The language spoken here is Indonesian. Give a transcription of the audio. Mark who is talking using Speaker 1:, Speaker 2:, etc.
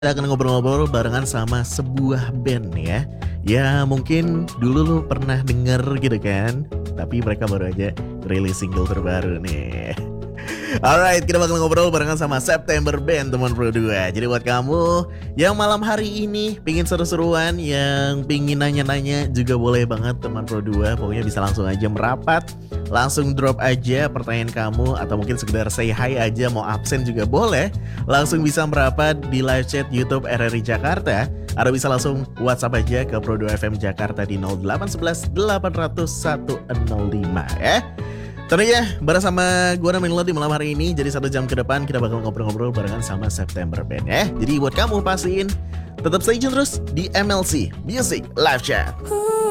Speaker 1: Kita akan ngobrol-ngobrol barengan sama sebuah band nih ya. Ya mungkin dulu lu pernah denger gitu kan, tapi mereka baru aja rilis single terbaru nih. Alright, kita bakal ngobrol barengan sama September Band teman Pro 2. Jadi buat kamu yang malam hari ini pingin seru-seruan, yang pingin nanya-nanya juga boleh banget teman Pro 2. Pokoknya bisa langsung aja merapat, langsung drop aja pertanyaan kamu, atau mungkin sekedar say hi aja, mau absen juga boleh. Langsung bisa merapat di live chat YouTube RRI Jakarta, atau bisa langsung WhatsApp aja ke Pro 2 FM Jakarta di 0811 800 105 ya. Tentunya bareng sama gue Namin Lo di malam hari ini. Jadi 1 jam ke depan kita bakal ngobrol-ngobrol barengan sama September Band ya. Jadi buat kamu pastiin tetap stay tune terus di MLC Music Live Chat.